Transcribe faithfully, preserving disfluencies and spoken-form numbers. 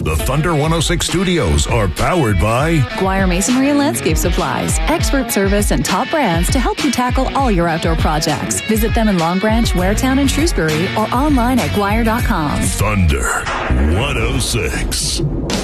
The Thunder one oh six studios are powered by Guire Masonry and Landscape Supplies. Expert service and top brands to help you tackle all your outdoor projects. Visit them in Long Branch, Waretown, and Shrewsbury or online at guire dot com. Thunder one oh six.